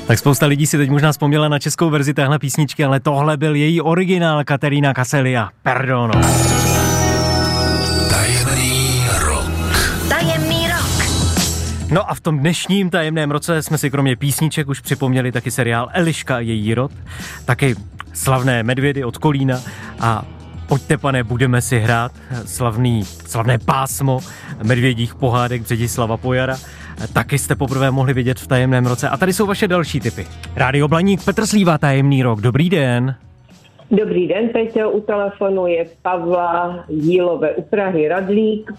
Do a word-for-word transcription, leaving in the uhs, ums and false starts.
Tak spousta lidí si teď možná vzpomněla na českou verzi téhle písničky, ale tohle byl její originál, Kateřina Kaselia. Perdono. Tajemný rok. Tajemný rok. No a v tom dnešním tajemném roce jsme si kromě písniček už připomněli taky seriál Eliška a její rod, taky slavné medvědy od Kolína a pojďte, pane, budeme si hrát slavný, slavné pásmo medvědích pohádek Břetislava Pojara. Taky jste poprvé mohli vidět v tajemném roce. A tady jsou vaše další tipy. Rádio Blaník, Petr Slíva, Tajemný rok. Dobrý den. Dobrý den, Peťo, u telefonu je Pavla Jílové u Prahy Radlík.